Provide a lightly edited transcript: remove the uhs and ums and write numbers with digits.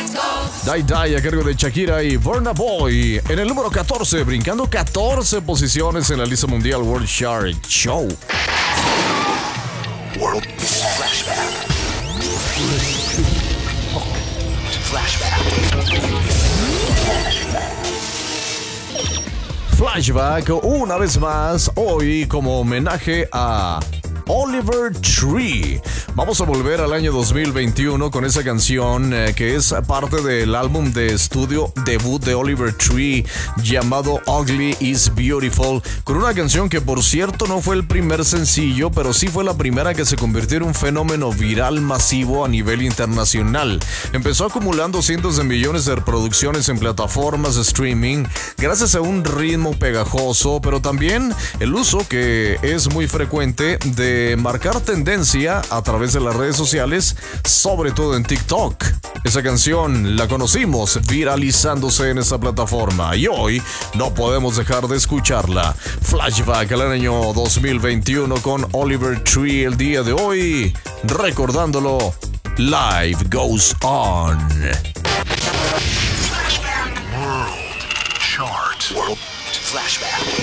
Die Die a cargo de Shakira y Burna Boy. En el número 14, brincando 14 posiciones en la lista mundial World Chart Show. World Flashback. Flashback una vez más, hoy como homenaje a Oliver Tree. Vamos a volver al año 2021 con esa canción que es parte del álbum de estudio debut de Oliver Tree llamado Ugly is Beautiful, con una canción que por cierto no fue el primer sencillo, pero sí fue la primera que se convirtió en un fenómeno viral masivo a nivel internacional. Empezó acumulando cientos de millones de reproducciones en plataformas de streaming gracias a un ritmo pegajoso, pero también el uso que es muy frecuente de marcar tendencia a través de las redes sociales, sobre todo en TikTok. Esa canción la conocimos viralizándose en esa plataforma y hoy no podemos dejar de escucharla. Flashback al año 2021 con Oliver Tree el día de hoy, recordándolo. Life goes on. World Chart. World Flashback.